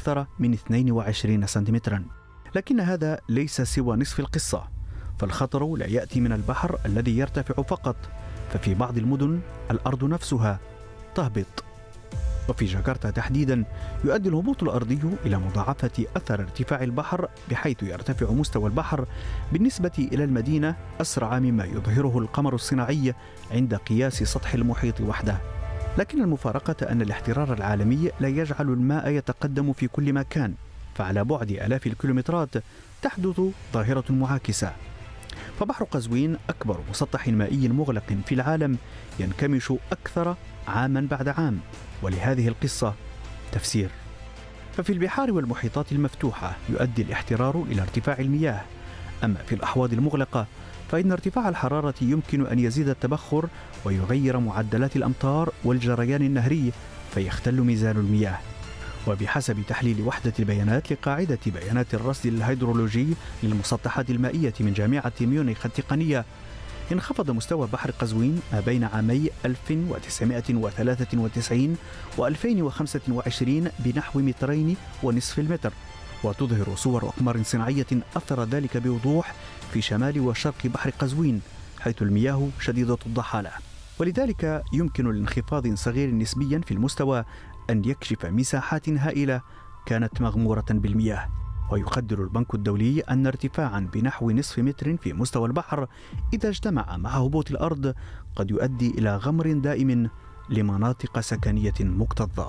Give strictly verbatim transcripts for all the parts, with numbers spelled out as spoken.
أكثر من اثنين وعشرين سنتيمترا. لكن هذا ليس سوى نصف القصة، فالخطر لا يأتي من البحر الذي يرتفع فقط، ففي بعض المدن الأرض نفسها تهبط. وفي جاكرتا تحديدا يؤدي الهبوط الأرضي إلى مضاعفة أثر ارتفاع البحر، بحيث يرتفع مستوى البحر بالنسبة إلى المدينة أسرع مما يظهره القمر الصناعي عند قياس سطح المحيط وحده. لكن المفارقة أن الاحترار العالمي لا يجعل الماء يتقدم في كل مكان، فعلى بعد آلاف الكيلومترات تحدث ظاهرة معاكسة. فبحر قزوين أكبر مسطح مائي مغلق في العالم ينكمش أكثر عاما بعد عام، ولهذه القصة تفسير. ففي البحار والمحيطات المفتوحة يؤدي الاحترار إلى ارتفاع المياه، أما في الأحواض المغلقة فإن ارتفاع الحرارة يمكن أن يزيد التبخر ويغير معدلات الأمطار والجريان النهري، فيختل ميزان المياه. وبحسب تحليل وحدة البيانات لقاعدة بيانات الرصد الهيدرولوجي للمسطحات المائية من جامعة ميونخ التقنية، انخفض مستوى بحر قزوين ما بين عامي ألف وتسعمائة وثلاثة وتسعين و ألفين وخمسة وعشرين بنحو مترين ونصف المتر، وتظهر صور أقمار صناعية أثر ذلك بوضوح في شمال وشرق بحر قزوين، حيث المياه شديدة الضحالة. ولذلك يمكن لانخفاض صغير نسبيا في المستوى أن يكشف مساحات هائلة كانت مغمورة بالمياه. ويقدر البنك الدولي أن ارتفاعا بنحو نصف متر في مستوى البحر إذا اجتمع مع هبوط الأرض قد يؤدي إلى غمر دائم لمناطق سكنية مكتظة.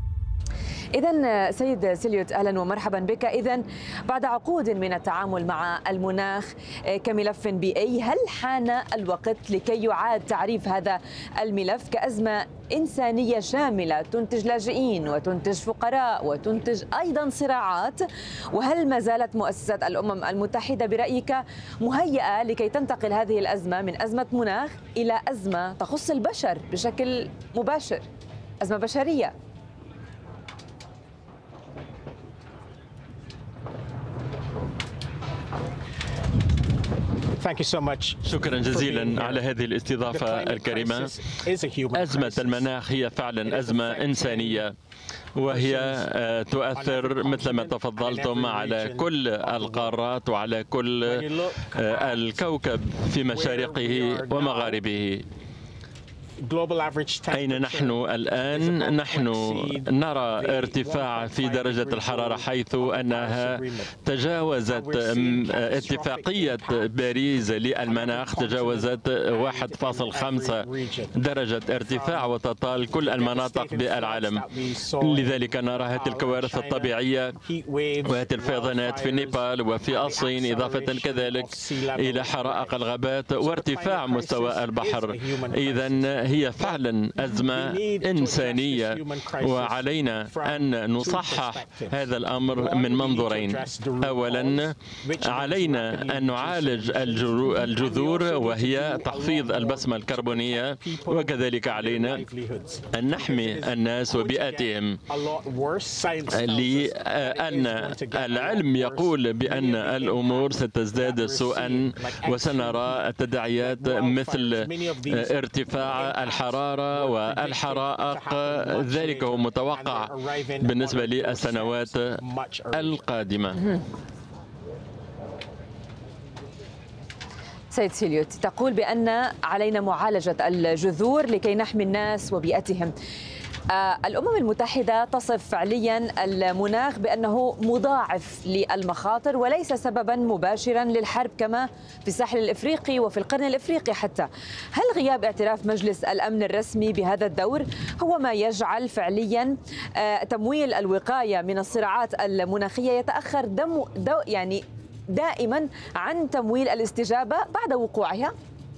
إذن سيد سيليوت، أهلا ومرحبا بك. إذن بعد عقود من التعامل مع المناخ كملف بيئي، هل حان الوقت لكي يعاد تعريف هذا الملف كأزمة إنسانية شاملة تنتج لاجئين وتنتج فقراء وتنتج أيضا صراعات؟ وهل ما زالت مؤسسات الأمم المتحدة برأيك مهيئة لكي تنتقل هذه الأزمة من أزمة مناخ إلى أزمة تخص البشر بشكل مباشر، أزمة بشرية؟ شكرا جزيلا على هذه الاستضافة الكريمة. أزمة المناخ هي فعلا أزمة إنسانية، وهي تؤثر مثل ما تفضلتم على كل القارات وعلى كل الكوكب في مشارقه ومغاربه. أين نحن الآن؟ نحن نرى ارتفاع في درجة الحرارة، حيث أنها تجاوزت اتفاقية باريس للمناخ، تجاوزت واحد فاصلة خمسة درجة ارتفاع وتطال كل المناطق بالعالم. لذلك نرى هذه الكوارث الطبيعية وهذه الفيضانات في نيبال وفي الصين، إضافة كذلك إلى حرائق الغابات وارتفاع مستوى البحر. إذن هي فعلا أزمة إنسانية، وعلينا أن نصحح هذا الأمر من منظورين. أولا، علينا أن نعالج الجذور وهي تخفيض البصمة الكربونية، وكذلك علينا أن نحمي الناس وبيئتهم، لأن العلم يقول بأن الأمور ستزداد سوءا، وسنرى التداعيات مثل ارتفاع الحرارة والحرائق. ذلك هو متوقع بالنسبة للسنوات القادمة. سيد سيليوت، تقول بأن علينا معالجة الجذور لكي نحمي الناس وبيئتهم. الأمم المتحدة تصف فعليا المناخ بأنه مضاعف للمخاطر وليس سببا مباشرا للحرب كما في الساحل الإفريقي وفي القرن الإفريقي حتى. هل غياب اعتراف مجلس الأمن الرسمي بهذا الدور هو ما يجعل فعليا تمويل الوقاية من الصراعات المناخية يتأخر دم دو يعني دائما عن تمويل الاستجابة بعد وقوعها؟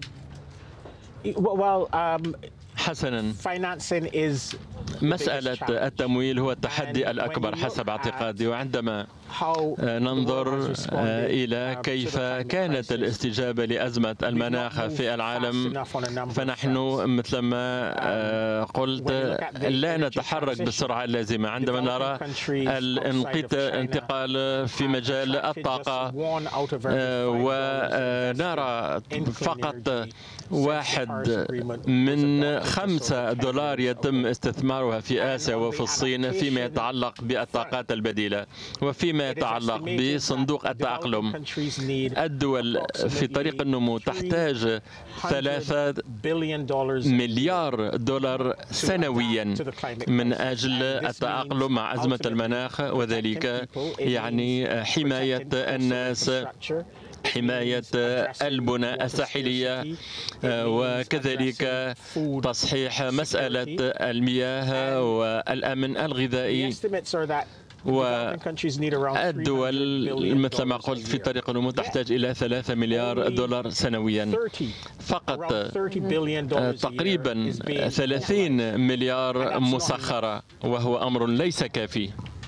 حسنا، مسألة التمويل هو التحدي الأكبر حسب اعتقادي. وعندما ننظر إلى كيف كانت الاستجابة لأزمة المناخ في العالم، فنحن مثلما قلت لا نتحرك بالسرعة اللازمة. عندما نرى الانتقال في مجال الطاقة ونرى فقط واحد من خمسة دولار يتم استثماره موقعها في آسيا وفي الصين فيما يتعلق بالطاقات البديلة وفيما يتعلق بصندوق التأقلم. الدول في طريق النمو تحتاج ثلاثة مليار دولار سنويا من أجل التأقلم مع أزمة المناخ، وذلك يعني حماية الناس، حماية البنى الساحلية، وكذلك تصحيح مسألة المياه والأمن الغذائي. والدول مثل ما قلت في طريق النمو تحتاج إلى ثلاثة مليار دولار سنويا فقط. تقريبا ثلاثين مليار مسخرة، وهو أمر ليس كافي.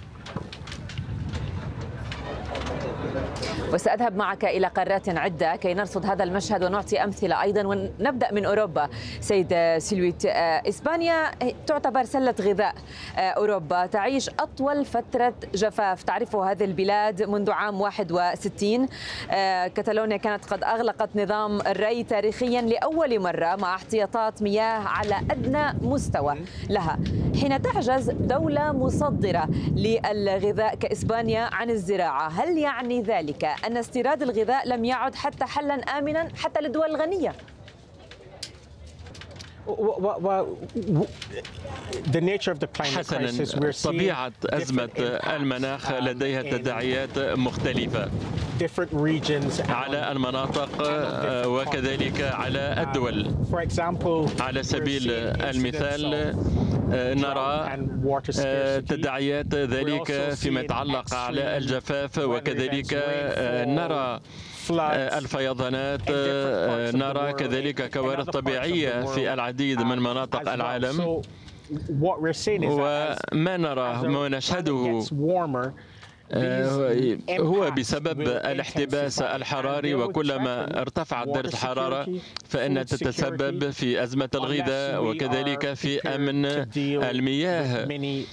وسأذهب معك إلى قارات عدة كي نرصد هذا المشهد ونعطي أمثلة أيضا، ونبدأ من أوروبا. سيد سيلويت، إسبانيا تعتبر سلة غذاء أوروبا، تعيش أطول فترة جفاف تعرفه هذه البلاد منذ عام واحد وستين. كتالونيا كانت قد أغلقت نظام الري تاريخيا لأول مرة مع احتياطات مياه على أدنى مستوى لها. حين تعجز دولة مصدرة للغذاء كإسبانيا عن الزراعة، هل يعني ذلك أن استيراد الغذاء لم يعد حتى حلا آمنا حتى للدول الغنية؟ حسنا، طبيعة أزمة المناخ لديها تداعيات مختلفة على المناطق وكذلك على الدول. على سبيل المثال نرى تداعيات ذلك فيما يتعلق على الجفاف، وكذلك نرى الفيضانات، نرى كذلك كوارث طبيعية في العديد من مناطق العالم. وما نراه ما نشهده هو بسبب الاحتباس الحراري، وكلما ارتفعت درجة الحرارة فإنها تتسبب في أزمة الغذاء وكذلك في أمن المياه،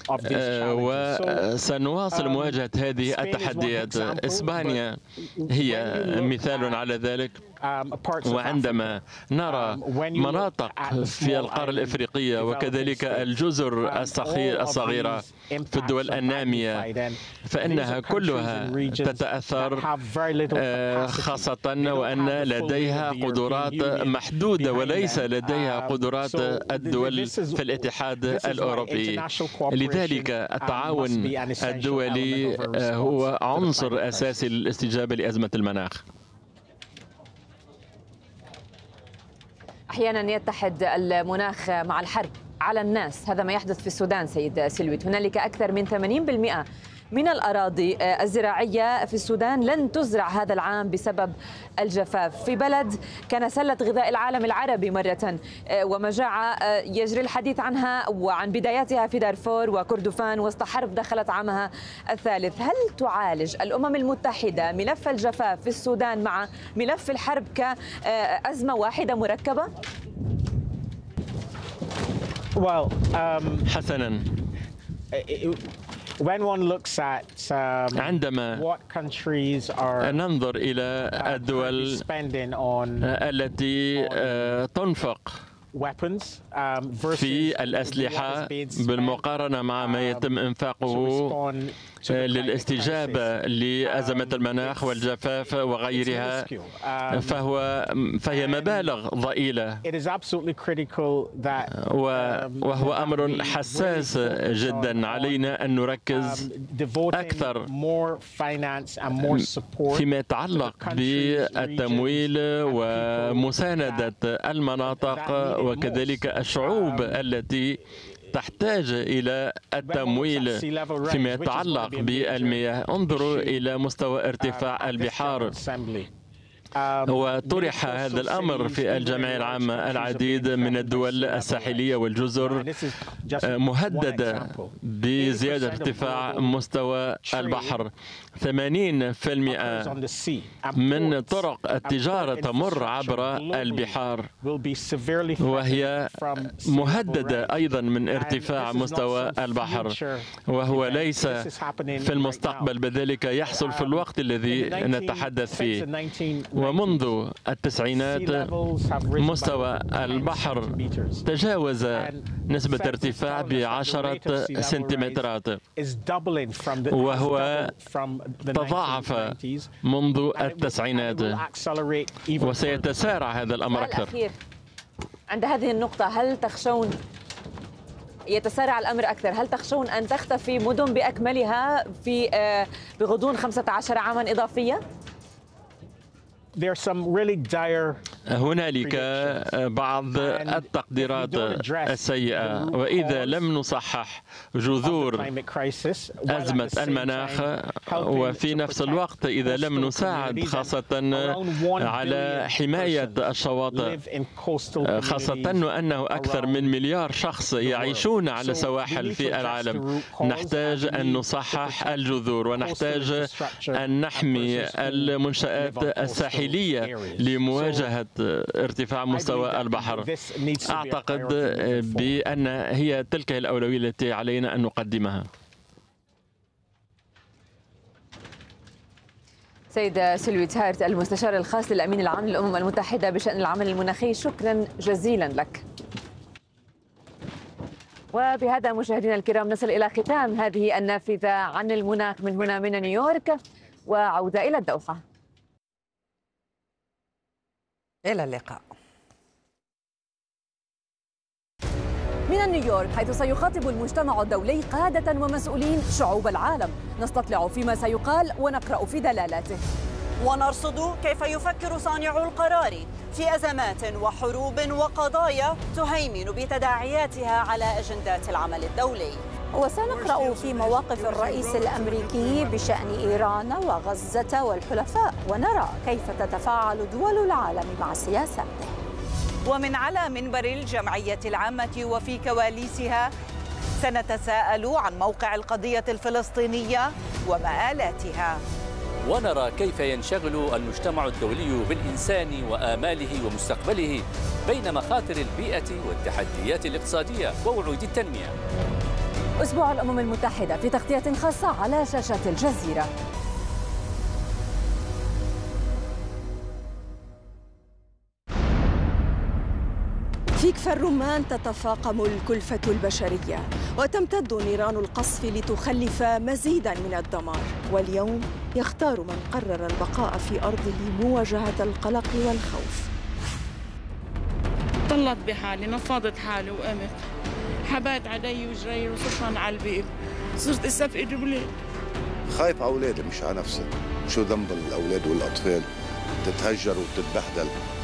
وسنواصل مواجهة هذه التحديات. إسبانيا هي مثال على ذلك. وعندما نرى مناطق في القارة الإفريقية وكذلك الجزر الصغيرة في الدول النامية فإنها كلها تتأثر، خاصة وأن لديها قدرات محدودة وليس لديها قدرات الدول في الاتحاد الأوروبي. لذلك التعاون الدولي هو عنصر أساسي للاستجابة لأزمة المناخ. أحيانا يتحد المناخ مع الحرب على الناس، هذا ما يحدث في السودان سيد سيلويت. هنالك أكثر من ثمانين بالمئة من الأراضي الزراعية في السودان لن تزرع هذا العام بسبب الجفاف، في بلد كان سلة غذاء العالم العربي مرة، ومجاعة يجري الحديث عنها وعن بداياتها في دارفور وكردفان وسط حرب دخلت عامها الثالث. هل تعالج الأمم المتحدة ملف الجفاف في السودان مع ملف الحرب كأزمة واحدة مركبة؟ حسنا، عندما ننظر إلى الدول التي تنفق في الأسلحة بالمقارنة مع ما يتم إنفاقه للاستجابة لأزمة المناخ والجفاف وغيرها، فهو فهي مبالغ ضئيلة، وهو أمر حساس جدا. علينا أن نركز أكثر فيما يتعلق بالتمويل ومساندة المناطق وكذلك الشعوب التي تحتاج إلى التمويل فيما يتعلق بالمياه. انظروا إلى مستوى ارتفاع البحار، وطرح هذا الأمر في الجمعية العامة. العديد من الدول الساحلية والجزر مهددة بزيادة ارتفاع مستوى البحر. ثمانين بالمئة من طرق التجارة تمر عبر البحار، وهي مهددة أيضا من ارتفاع مستوى البحر، وهو ليس في المستقبل بل ذلك يحصل في الوقت الذي نتحدث فيه. ومنذ التسعينات مستوى البحر تجاوز نسبة ارتفاع بعشرة سنتيمترات، وهو تضاعف منذ التسعينات، وسيتسارع هذا الأمر أكثر. عند هذه النقطة هل تخشون يتسارع الأمر أكثر؟ هل تخشون أن تختفي مدن بأكملها في بغضون خمسة عشر عاما إضافية؟ هنالك بعض التقديرات السيئة، وإذا لم نصحح جذور أزمة المناخ، وفي نفس الوقت إذا لم نساعد خاصة على حماية الشواطئ، خاصة أنه أكثر من مليار شخص يعيشون على سواحل في العالم، نحتاج أن نصحح الجذور، ونحتاج أن نحمي المنشآت الساحلية لمواجهة ارتفاع مستوى البحر. أعتقد بأن هي تلك الأولوية التي علينا أن نقدمها. سيد سيلفي تهارت، المستشار الخاص للأمين العام للأمم المتحدة بشأن العمل المناخي، شكرا جزيلا لك. وبهذا مشاهدينا الكرام نصل إلى ختام هذه النافذة عن المناخ من هنا من نيويورك، وعودة إلى الدوحة. إلى اللقاء. من نيويورك، حيث سيخاطب المجتمع الدولي قادة ومسؤولين شعوب العالم، نستطلع فيما سيقال ونقرأ في دلالاته، ونرصد كيف يفكر صانعو القرار في أزمات وحروب وقضايا تهيمن بتداعياتها على أجندات العمل الدولي. وسنقرأ في مواقف الرئيس الأمريكي بشأن إيران وغزة والحلفاء، ونرى كيف تتفاعل دول العالم مع سياساته. ومن على منبر الجمعية العامة وفي كواليسها سنتساءل عن موقع القضية الفلسطينية ومآلاتها، ونرى كيف ينشغل المجتمع الدولي بالإنسان وآماله ومستقبله بين مخاطر البيئة والتحديات الاقتصادية ووعود التنمية. أسبوع الأمم المتحدة في تغطية خاصة على شاشة الجزيرة. في كفر الرمان تتفاقم الكلفة البشرية، وتمتد نيران القصف لتخلف مزيدا من الدمار، واليوم يختار من قرر البقاء في أرضه مواجهة القلق والخوف. طلت بحالي، نفضت حالي وقمت، حبات علي وجري وصرخن على البيب، صرت استفقد بلاد. خايف على أولادي مش على نفسي، شو ذنب الأولاد والأطفال تتهجر وتتبهدل